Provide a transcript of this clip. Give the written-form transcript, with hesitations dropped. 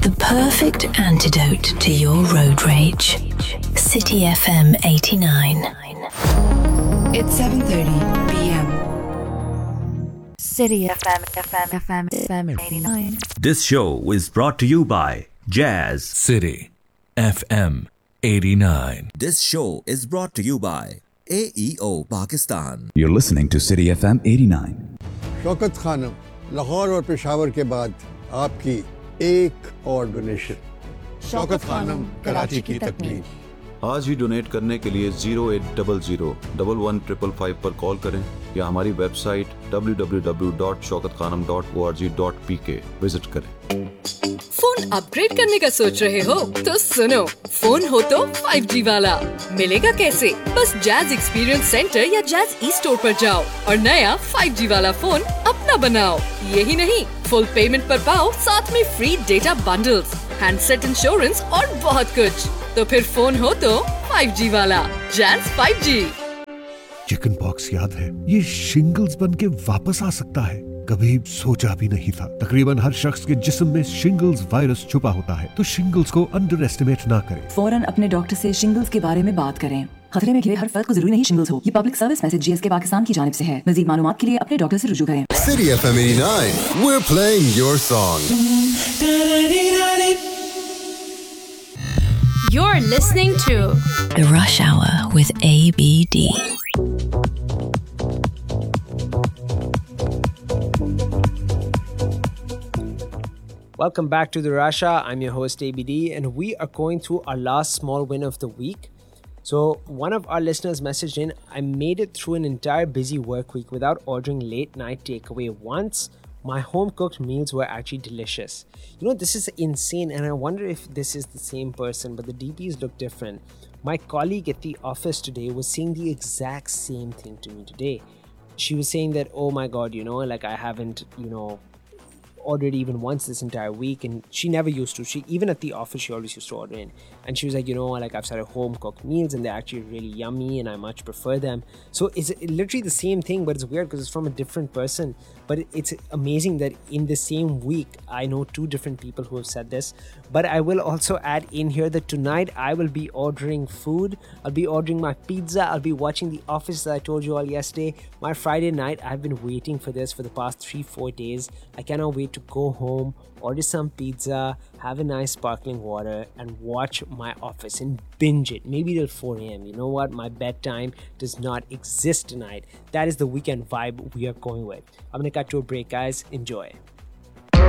The perfect antidote to your road rage. City FM 89. It's 7:30 p.m. City FM 89. This show is brought to you by Jazz. City FM 89. This show is brought to you by AEO Pakistan. You're listening to City FM 89. Shaukat Khanam, Lahore और पेशावर के बाद आपकी एक और donation. Shaukat Khanam, Karachi की तकमील। आज ही donate करने के लिए 0800-115555 पर कॉल करें या हमारी वेबसाइट www.shaukatkhanam.org.pk विजिट करें। फोन अपग्रेड करने का सोच रहे हो तो सुनो, फोन हो तो 5G वाला मिलेगा कैसे? बस जैज एक्सपीरियंस सेंटर या जैज ई स्टोर पर जाओ और नया 5G वाला फोन अपना बनाओ। यही नहीं, फुल पेमेंट पर पाओ साथ में free data bundles, handset insurance और बहुत कुछ। तो फिर फोन हो तो 5G वाला जैज 5G। चिकन पॉक्स याद है? ये शिंगल्स बन के वापस आ सकता है। कभी सोचा भी नहीं था। तकरीबन हर शख्स के जिस्म में शिंगल्स वायरस छुपा होता है, तो शिंगल्स को अंडर एस्टिमेट ना करें। फौरन अपने डॉक्टर से शिंगल्स के बारे में बात करें। खतरे में घिरे हर फर्द को जरूरी नहीं शिंगल्स हो। ये public service message GSK Pakistan की जानिब से है। मज़ीद मालूमात के लिए अपने डॉक्टर से रुजू करें। City FM 89, we're playing your song. You're listening to The Rush Hour with ABD. Welcome back to the Rush Hour. I'm your host ABD, and we are going through our last small win of the week. So one of our listeners messaged in, I made it through an entire busy work week without ordering late night takeaway once. My home cooked meals were actually delicious. You know, this is insane, and I wonder if this is the same person, but the DPs look different. My colleague at the office today was saying the exact same thing to me today. She was saying that, oh my God, like I haven't, ordered even once this entire week, and she never used to. She even at the office she always used to order in, and she was like, like I've started home cooked meals and they're actually really yummy and I much prefer them. So it's literally the same thing, but it's weird because it's from a different person. But it's amazing that in the same week I know two different people who have said this. But I will also add in here that tonight I will be ordering food. I'll be ordering my pizza. I'll be watching The Office that I told you all yesterday. My Friday night, I've been waiting for this for the past 3-4 days. I cannot wait to go home, order some pizza, have a nice sparkling water, and watch My Office and binge it, maybe till 4 a.m. You know what? My bedtime does not exist tonight. That is the weekend vibe we are going with. I'm gonna cut to a break, guys. Enjoy.